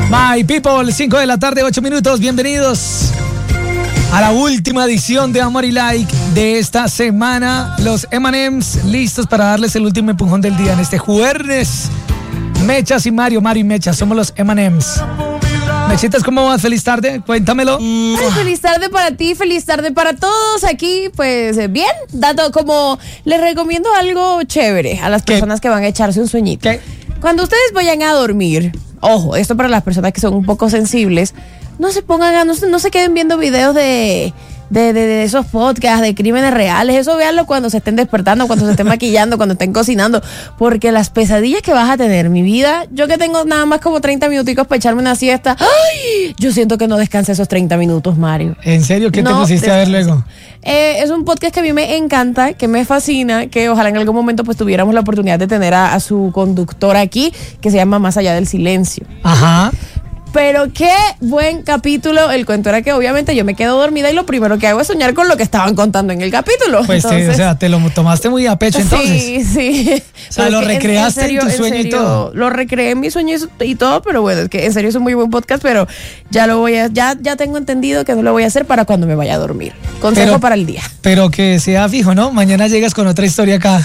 My people, 5 de la tarde, 8 minutos. Bienvenidos a la última edición de Amor y Like de esta semana. Los M&M's listos para darles el último empujón del día en este jueves. Mechas y Mario y Mecha, somos los M&M's. Mechitas, ¿cómo vas? Feliz tarde, cuéntamelo. Feliz tarde para ti, feliz tarde para todos aquí. Pues bien, dado como les recomiendo algo chévere a las personas que van a echarse un sueñito. ¿Qué? Cuando ustedes vayan a dormir, ojo, esto para las personas que son un poco sensibles, no se pongan, no se queden viendo videos de esos podcasts de crímenes reales. Eso véanlo cuando se estén despertando, cuando se estén maquillando, cuando estén cocinando, porque las pesadillas que vas a tener, mi vida, yo que tengo nada más como 30 minuticos para echarme una siesta, ¡ay! Yo siento que no descansé esos 30 minutos, Mario. ¿En serio? ¿Qué te No pusiste a ver luego? Es un podcast que a mí me encanta, que me fascina, que ojalá en algún momento pues tuviéramos la oportunidad de tener a su conductor aquí, que se llama Más Allá del Silencio. Ajá. Pero qué buen capítulo. El cuento era que obviamente yo me quedo dormida y lo primero que hago es soñar con lo que estaban contando en el capítulo. Pues entonces, sí, o sea, te lo tomaste muy a pecho entonces. Sí. O sea, lo recreaste en tu sueño y todo. Lo recreé en mi sueño y todo, pero bueno, es que en serio es un muy buen podcast, pero ya tengo entendido que no lo voy a hacer para cuando me vaya a dormir. Consejo para el día. Pero que sea fijo, ¿no? Mañana llegas con otra historia acá.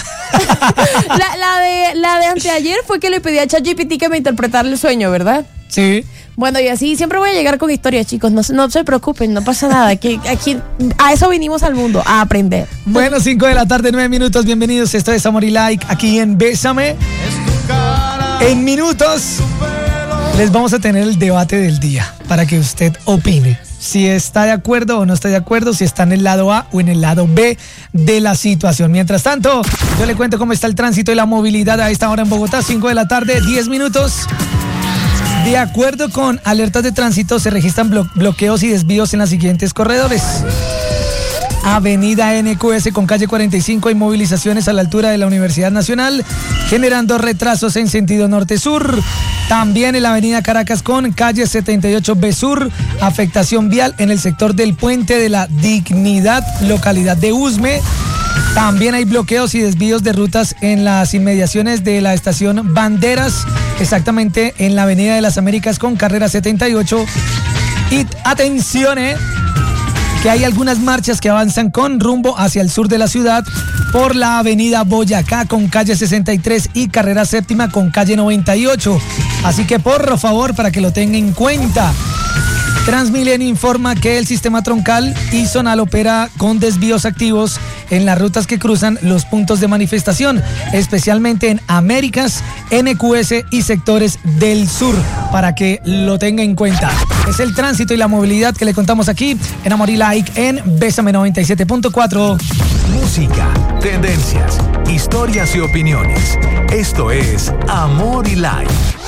la de anteayer fue que le pedí a ChatGPT que me interpretara el sueño, ¿verdad? Sí. Bueno, y así siempre voy a llegar con historias, chicos. No se preocupen, no pasa nada. Aquí a eso vinimos al mundo, a aprender. Bueno, 5 de la tarde, 9 minutos. Bienvenidos. Esto es Amor y Like aquí en Bésame. En minutos les vamos a tener el debate del día para que usted opine si está de acuerdo o no está de acuerdo, si está en el lado A o en el lado B de la situación. Mientras tanto, yo le cuento cómo está el tránsito y la movilidad a esta hora en Bogotá. 5 de la tarde, 10 minutos. De acuerdo con alertas de tránsito, se registran bloqueos y desvíos en los siguientes corredores. Avenida NQS con calle 45 y movilizaciones a la altura de la Universidad Nacional, generando retrasos en sentido norte-sur. También en la avenida Caracas con calle 78B Sur, afectación vial en el sector del Puente de la Dignidad, localidad de Usme. También hay bloqueos y desvíos de rutas en las inmediaciones de la estación Banderas, exactamente en la Avenida de las Américas con carrera 78. Y atención, que hay algunas marchas que avanzan con rumbo hacia el sur de la ciudad por la Avenida Boyacá con calle 63 y carrera séptima con calle 98. Así que por favor, para que lo tenga en cuenta. Transmilenio informa que el sistema troncal y zonal opera con desvíos activos en las rutas que cruzan los puntos de manifestación, especialmente en Américas, NQS y sectores del sur, para que lo tenga en cuenta. Es el tránsito y la movilidad que le contamos aquí en Amor y Like en Bésame 97.4. Música, tendencias, historias y opiniones. Esto es Amor y Like.